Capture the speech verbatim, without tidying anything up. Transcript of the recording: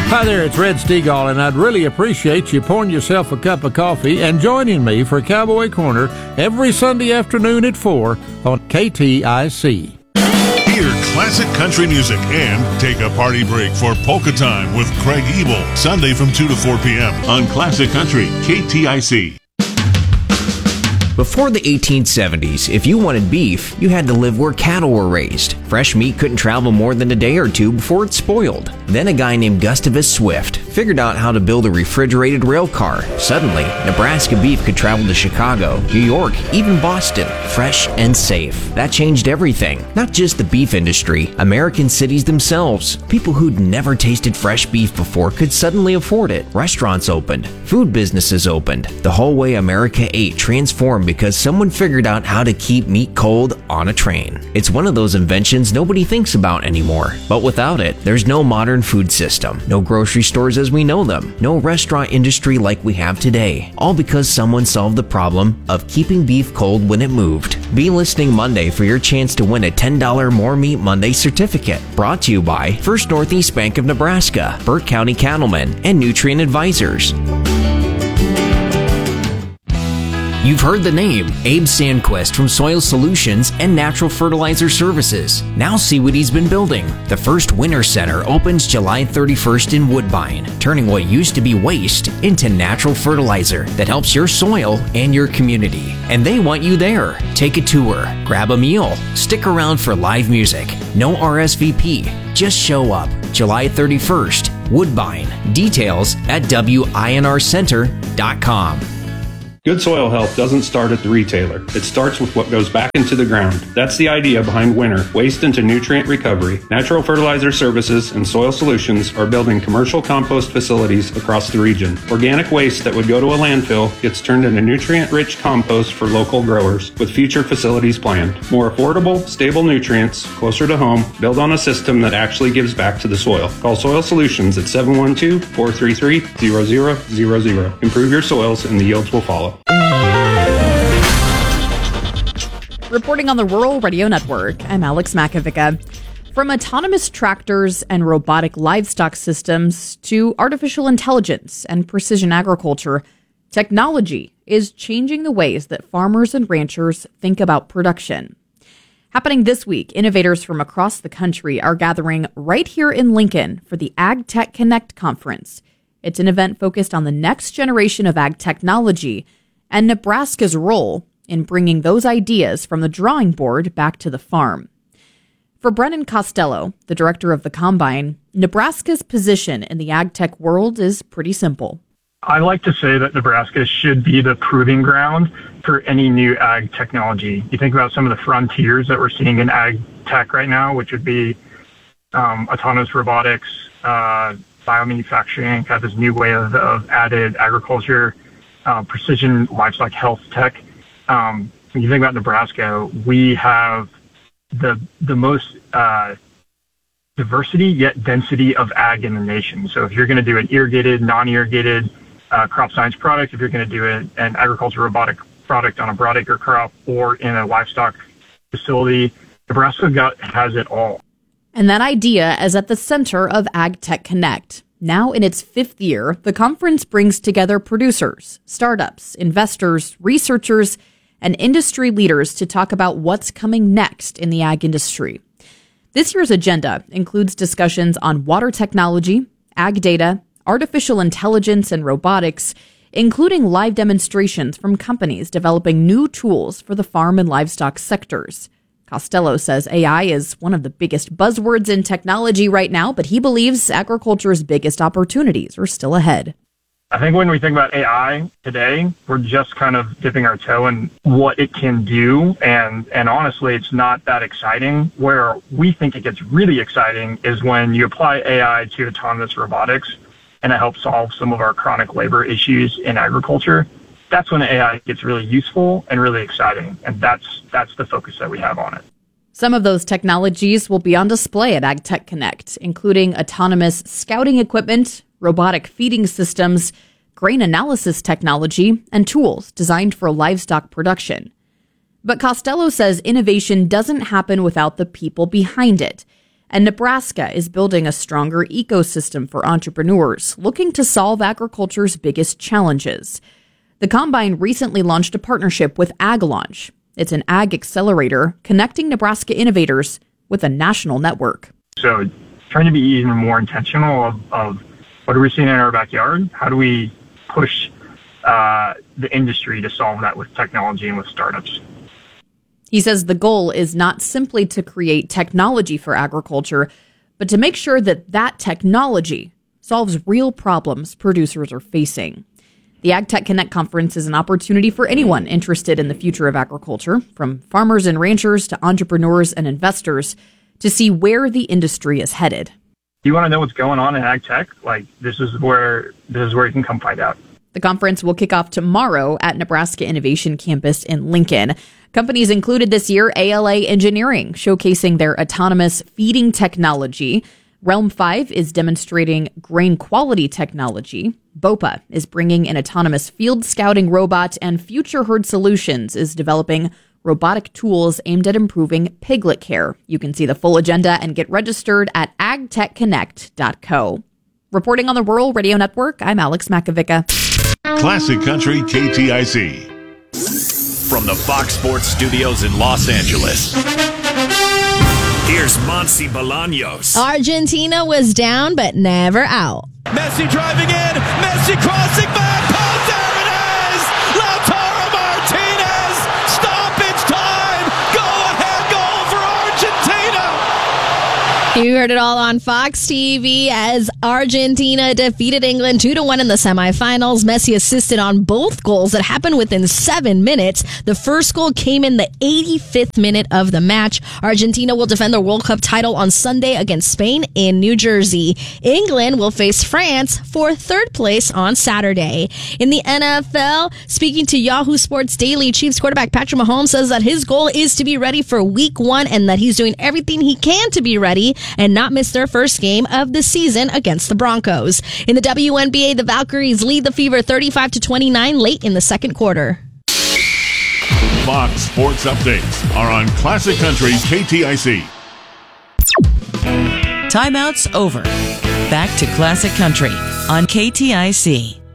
Hi there, it's Red Stegall, and I'd really appreciate you pouring yourself a cup of coffee and joining me for Cowboy Corner every Sunday afternoon at four on K T I C. Hear classic country music and take a party break for Polka Time with Craig Ebel, Sunday from two to four p.m. on Classic Country, K T I C. Before the eighteen seventies, if you wanted beef, you had to live where cattle were raised. Fresh meat couldn't travel more than a day or two before it spoiled. Then a guy named Gustavus Swift figured out how to build a refrigerated rail car. Suddenly, Nebraska beef could travel to Chicago, New York, even Boston, fresh and safe. That changed everything. Not just the beef industry, American cities themselves. People who'd never tasted fresh beef before could suddenly afford it. Restaurants opened. Food businesses opened. The whole way America ate transformed because someone figured out how to keep meat cold on a train. It's one of those inventions nobody thinks about anymore. But without it, there's no modern food system, no grocery stores as we know them, no restaurant industry like we have today. All because someone solved the problem of keeping beef cold when it moved. Be listening Monday for your chance to win a ten dollars More Meat Monday certificate. Brought to you by First Northeast Bank of Nebraska, Burt County Cattlemen, and Nutrient Advisors. You've heard the name, Abe Sandquist from Soil Solutions and Natural Fertilizer Services. Now see what he's been building. The first Winter Center opens July thirty-first in Woodbine, turning what used to be waste into natural fertilizer that helps your soil and your community. And they want you there. Take a tour, grab a meal, stick around for live music. No R S V P, just show up. July thirty-first, Woodbine. Details at W I N R center dot com. Good soil health doesn't start at the retailer. It starts with what goes back into the ground. That's the idea behind Winter, Waste into Nutrient Recovery. Natural Fertilizer Services and Soil Solutions are building commercial compost facilities across the region. Organic waste that would go to a landfill gets turned into nutrient-rich compost for local growers, with future facilities planned. More affordable, stable nutrients, closer to home, build on a system that actually gives back to the soil. Call Soil Solutions at seven one two, four three three, zero zero zero zero. Improve your soils and the yields will follow. Reporting on the Rural Radio Network, I'm Alex Makovica. From autonomous tractors and robotic livestock systems to artificial intelligence and precision agriculture, technology is changing the ways that farmers and ranchers think about production. Happening this week, innovators from across the country are gathering right here in Lincoln for the Ag Tech Connect conference. It's an event focused on the next generation of ag technology and Nebraska's role in bringing those ideas from the drawing board back to the farm. For Brennan Costello, the director of the Combine, Nebraska's position in the ag tech world is pretty simple. I like to say that Nebraska should be the proving ground for any new ag technology. You think about some of the frontiers that we're seeing in ag tech right now, which would be um, autonomous robotics, uh, biomanufacturing, kind of this new way of, of added agriculture, uh, precision livestock health tech. Um, when you think about Nebraska, we have the the most uh, diversity yet density of ag in the nation. So if you're going to do an irrigated, non-irrigated uh, crop science product, if you're going to do a, an agriculture robotic product on a broadacre crop or in a livestock facility, Nebraska got, has it all. And that idea is at the center of Ag Tech Connect. Now in its fifth year, the conference brings together producers, startups, investors, researchers, and industry leaders to talk about what's coming next in the ag industry. This year's agenda includes discussions on water technology, ag data, artificial intelligence, and robotics, including live demonstrations from companies developing new tools for the farm and livestock sectors. Costello says A I is one of the biggest buzzwords in technology right now, but he believes agriculture's biggest opportunities are still ahead. I think when we think about A I today, we're just kind of dipping our toe in what it can do. And, and honestly, it's not that exciting. Where we think it gets really exciting is when you apply A I to autonomous robotics and it helps solve some of our chronic labor issues in agriculture. That's when A I gets really useful and really exciting. And that's that's the focus that we have on it. Some of those technologies will be on display at Ag Tech Connect, including autonomous scouting equipment, robotic feeding systems, grain analysis technology, and tools designed for livestock production. But Costello says innovation doesn't happen without the people behind it. And Nebraska is building a stronger ecosystem for entrepreneurs looking to solve agriculture's biggest challenges. The Combine recently launched a partnership with AgLaunch. It's an ag accelerator connecting Nebraska innovators with a national network. So trying to be even more intentional of, of what are we seeing in our backyard? How do we push uh, the industry to solve that with technology and with startups? He says the goal is not simply to create technology for agriculture, but to make sure that that technology solves real problems producers are facing. The AgTech Connect Conference is an opportunity for anyone interested in the future of agriculture, from farmers and ranchers to entrepreneurs and investors, to see where the industry is headed. You want to know what's going on in ag tech? Like, this is where this is where you can come find out. The conference will kick off tomorrow at Nebraska Innovation Campus in Lincoln. Companies included this year: A L A Engineering, showcasing their autonomous feeding technology. Realm five is demonstrating grain quality technology. B O P A is bringing an autonomous field scouting robot, and Future Herd Solutions is developing robotic tools aimed at improving piglet care. You can see the full agenda and get registered at ag tech connect dot co. Reporting on the Rural Radio Network, I'm Alex Makovica. Classic Country K T I C. From the Fox Sports Studios in Los Angeles, here's Monse Bolaños. Argentina was down, but never out. Messi driving in. Messi crossing back. Post, there it is. Lautaro Martinez. Stoppage time. Go ahead goal for Argentina. You heard it all on Fox T V as Argentina defeated England two to one in the semifinals. Messi assisted on both goals that happened within seven minutes. The first goal came in the eighty-fifth minute of the match. Argentina will defend the World Cup title on Sunday against Spain in New Jersey. England will face France for third place on Saturday. In the N F L, speaking to Yahoo Sports Daily, Chiefs quarterback Patrick Mahomes says that his goal is to be ready for week one and that he's doing everything he can to be ready and not miss their first game of the season against the Broncos. In the W N B A, the Valkyries lead the Fever thirty-five to twenty-nine late in the second quarter. Fox Sports Updates are on Classic Country K T I C. Timeout's over. Back to Classic Country on K T I C.